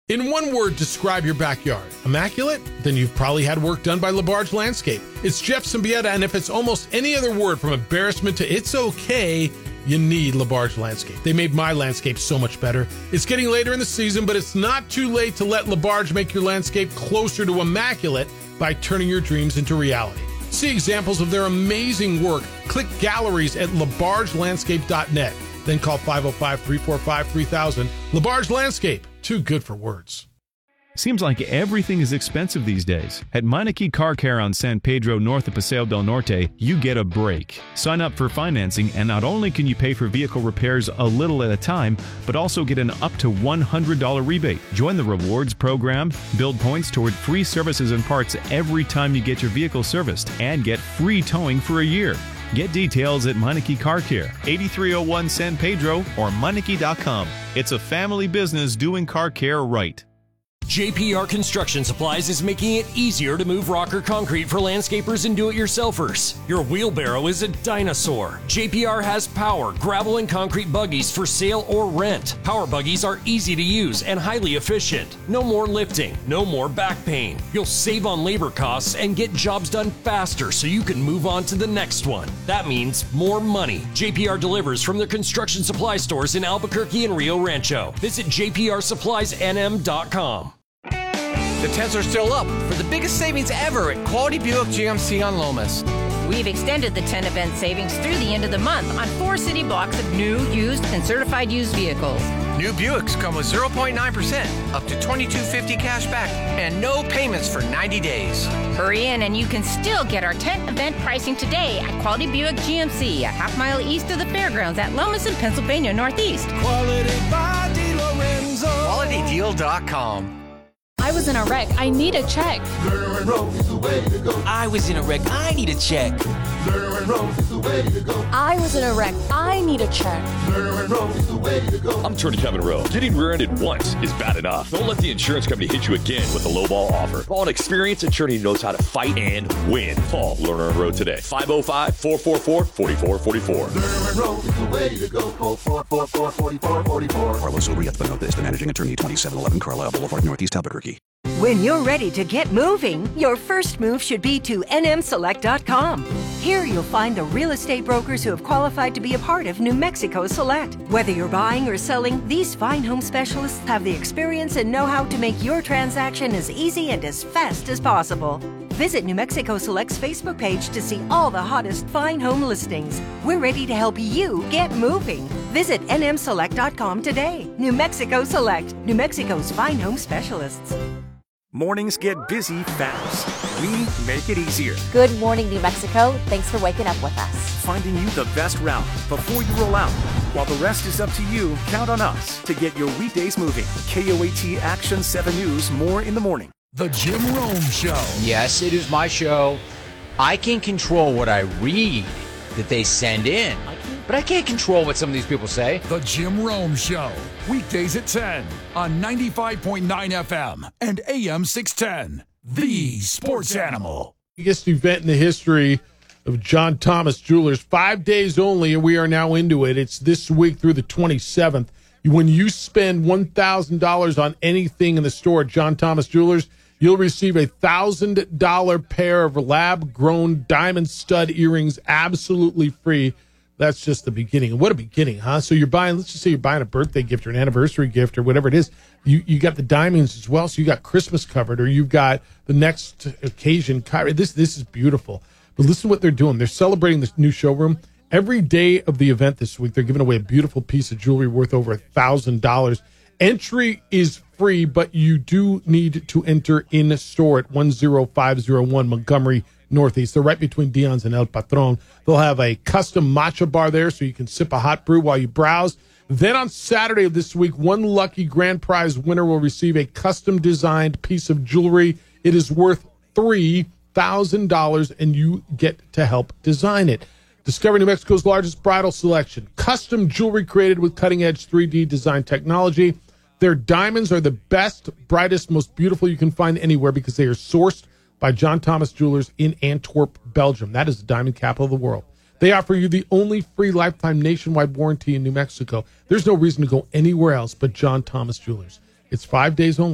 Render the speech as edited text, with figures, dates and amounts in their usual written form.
In one word, describe your backyard. Immaculate? Then you've probably had work done by LaBarge Landscape. It's Jeff Symbieta, and if it's almost any other word from embarrassment to it's okay, you need LaBarge Landscape. They made my landscape so much better. It's getting later in the season, but it's not too late to let LaBarge make your landscape closer to immaculate by turning your dreams into reality. See examples of their amazing work. Click galleries at labargelandscape.net. Then call 505-345-3000. LaBarge Landscape. Too good for words. Seems like everything is expensive these days. At Meineke Car Care on San Pedro, north of Paseo del Norte, you get a break. Sign up for financing, and not only can you pay for vehicle repairs a little at a time, but also get an up to $100 rebate. Join the rewards program, build points toward free services and parts every time you get your vehicle serviced, and get free towing for a year. Get details at Meineke Car Care, 8301 San Pedro, or Meineke.com. It's a family business doing car care right. JPR Construction Supplies is making it easier to move rock or concrete for landscapers and do-it-yourselfers. Your wheelbarrow is a dinosaur. JPR has power, gravel, and concrete buggies for sale or rent. Power buggies are easy to use and highly efficient. No more lifting, no more back pain. You'll save on labor costs and get jobs done faster so you can move on to the next one. That means more money. JPR delivers from their construction supply stores in Albuquerque and Rio Rancho. Visit jprsuppliesnm.com. The tents are still up for the biggest savings ever at Quality Buick GMC on Lomas. We've extended the 10 event savings through the end of the month on 4 city blocks of new, used, and certified used vehicles. New Buicks come with 0.9%, up to $2,250 cash back, and no payments for 90 days. Hurry in and you can still get our 10 event pricing today at Quality Buick GMC, a half-mile east of the fairgrounds at Lomas and Pennsylvania Northeast. Quality by DeLorenzo. QualityDeal.com. I was in a wreck. I need a check. Lerner and Rose is the way to go. I was in a wreck. I need a check. Lerner and Rose is the way to go. I was in a wreck. I need a check. Lerner and Rose is the way to go. I'm Attorney Kevin Rowe. Getting rear-ended once is bad enough. Don't let the insurance company hit you again with a lowball offer. Call an experienced attorney who knows how to fight and win. Call Lerner and Rowe today. 505-444-4444. Lerner and Rose is the way to go. Call 444-4444. Carlos Urias Benotes, the managing attorney, 2711 Carlisle Boulevard, Northeast Albuquerque. When you're ready to get moving, your first move should be to nmselect.com. Here you'll find the real estate brokers who have qualified to be a part of New Mexico Select. Whether you're buying or selling, these fine home specialists have the experience and know-how to make your transaction as easy and as fast as possible. Visit New Mexico Select's Facebook page to see all the hottest fine home listings. We're ready to help you get moving. Visit nmselect.com today. New Mexico Select, New Mexico's fine home specialists. Mornings get busy fast. We make it easier. Good morning, New Mexico. Thanks for waking up with us. Finding you the best route before you roll out. While the rest is up to you, count on us to get your weekdays moving. KOAT Action 7 News, more in the morning. The Jim Rome Show. Yes, it is my show. I can control what I read that they send in, but I can't control what some of these people say. The Jim Rome Show. Weekdays at 10 on 95.9 FM and AM 610. The Sports Animal. Biggest event in the history of John Thomas Jewelers. 5 days only, and we are now into it. It's this week through the 27th. When you spend $1,000 on anything in the store at John Thomas Jewelers, you'll receive a $1,000 pair of lab-grown diamond stud earrings absolutely free. That's just the beginning. What a beginning, huh? So you're buying, let's just say you're buying a birthday gift or an anniversary gift or whatever it is. You got the diamonds as well, so you got Christmas covered, or you've got the next occasion covered. This is beautiful. But listen to what they're doing. They're celebrating this new showroom. Every day of the event this week, they're giving away a beautiful piece of jewelry worth over $1,000. Entry is free, but you do need to enter in the store at 10501 Montgomery Northeast. They're right between Dion's and El Patron. They'll have a custom matcha bar there so you can sip a hot brew while you browse. Then on Saturday of this week, one lucky grand prize winner will receive a custom designed piece of jewelry. It is worth $3,000, and you get to help design it. Discover New Mexico's largest bridal selection. Custom jewelry created with cutting-edge 3D design technology. Their diamonds are the best, brightest, most beautiful you can find anywhere because they are sourced by John Thomas Jewelers in Antwerp, Belgium. That is the diamond capital of the world. They offer you the only free lifetime nationwide warranty in New Mexico. There's no reason to go anywhere else but John Thomas Jewelers. It's 5 days only.